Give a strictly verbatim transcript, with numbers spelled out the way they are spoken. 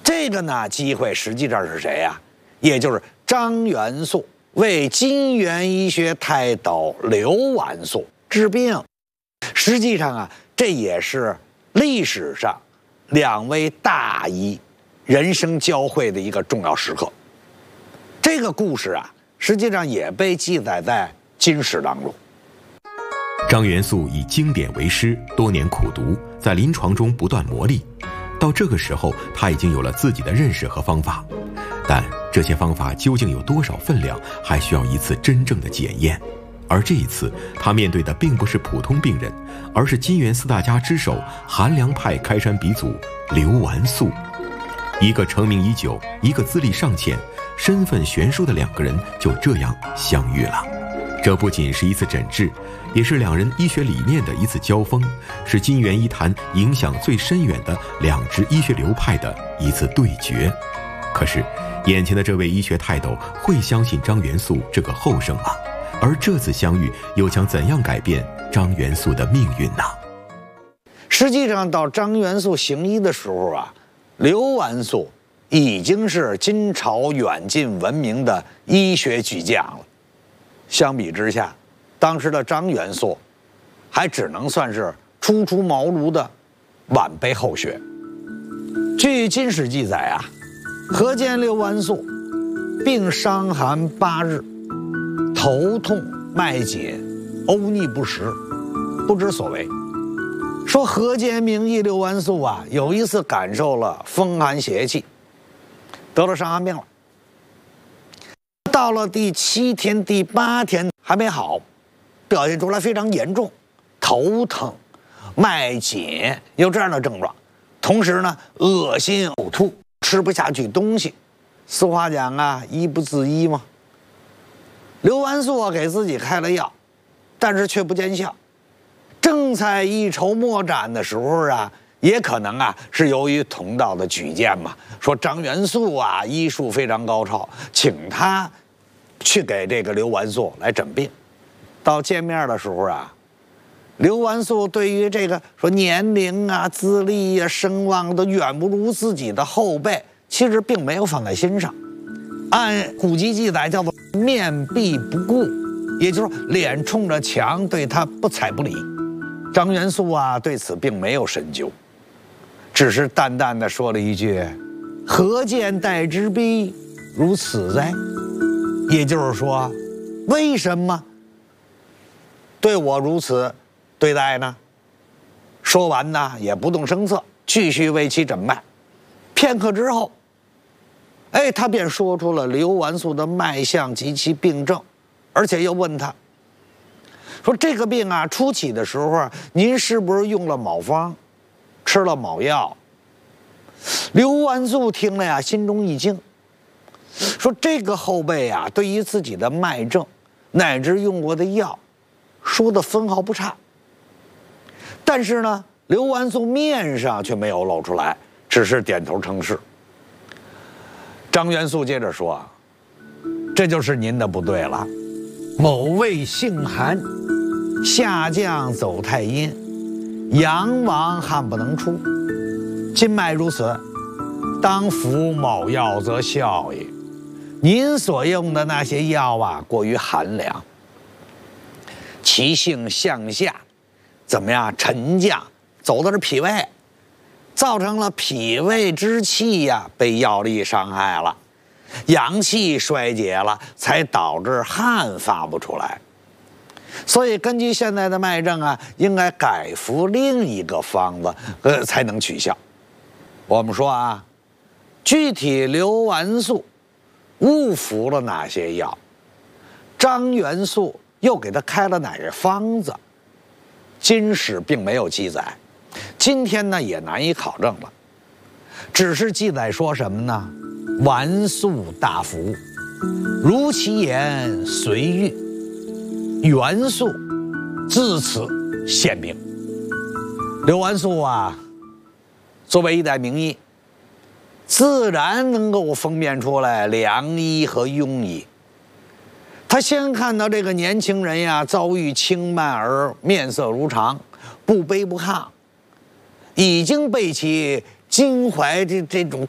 这个呢机会实际上是谁呀、啊？也就是张元素为金元医学泰斗刘完素治病。实际上啊，这也是历史上两位大医人生交汇的一个重要时刻。这个故事啊，实际上也被记载在《金史》当中。 张元素以经典为师，多年苦读，在临床中不断磨砺。到这个时候，他已经有了自己的认识和方法，但这些方法究竟有多少分量，还需要一次真正的检验。而这一次，他面对的并不是普通病人，而是金元四大家之首韩梁派开山鼻祖刘完素。一个成名已久，一个资历尚浅，身份悬殊的两个人就这样相遇了。这不仅是一次诊治，也是两人医学理念的一次交锋，是金元医坛影响最深远的两支医学流派的一次对决。可是，眼前的这位医学泰斗会相信张元素这个后生吗？而这次相遇又将怎样改变张元素的命运呢？ 实际上，到张元素行医的时候啊，刘完素已经是金朝远近闻名的医学巨匠了。相比之下，当时的张元素还只能算是初出茅庐的晚辈后学。据《金史》记载啊，何见刘完素病伤寒八日，头痛脉紧，呕逆不食，不知所为。说何见名医刘完素啊，有一次感受了风寒邪气，得了伤寒病了。到了第七天、第八天还没好，表现出来非常严重，头疼、脉紧，有这样的症状。同时呢，恶心、呕吐，吃不下去东西。俗话讲啊，医不自医嘛。刘完素啊，给自己开了药，但是却不见效。正在一筹莫展的时候啊，也可能啊是由于同道的举荐嘛，说张元素啊医术非常高超，请他去给这个刘完素来诊病。到见面的时候啊，刘完素对于这个说年龄啊、资历啊、声望都远不如自己的后辈，其实并没有放在心上。按古籍记载叫做面壁不顾，也就是说脸冲着墙，对他不睬不理。张元素啊对此并没有深究，只是淡淡的说了一句：“何见待之逼如此哉？”也就是说，为什么对我如此对待呢？说完呢，也不动声色，继续为其诊脉。片刻之后，哎，他便说出了刘完素的脉象及其病症，而且又问他说：“这个病啊，初起的时候啊，您是不是用了某方，吃了某药？”刘完素听了呀，心中一惊，说：“这个后辈啊，对于自己的脉症乃至用过的药，说的分毫不差。但是呢，刘完素面上却没有露出来，只是点头称是。”张元素接着说：“这就是您的不对了。某位姓韩，下降走太阴，阳往汗不能出，今脉如此，当服某药则效也。您所用的那些药啊，过于寒凉，其性向下，怎么样？沉降，走的是脾胃，造成了脾胃之气呀、啊、被药力伤害了，阳气衰竭了，才导致汗发不出来。所以根据现在的脉症啊，应该改服另一个方子，呃，才能取效。我们说啊，具体刘完素误服了哪些药，张元素又给他开了哪些方子，金史并没有记载，今天呢也难以考证了。只是记载说什么呢？完素大服，如其言随遇，元素自此现病。刘完素啊，作为一代名医，自然能够分辨出来良医和庸医。他先看到这个年轻人呀，遭遇轻慢而面色如常，不卑不亢，已经被其襟怀这这种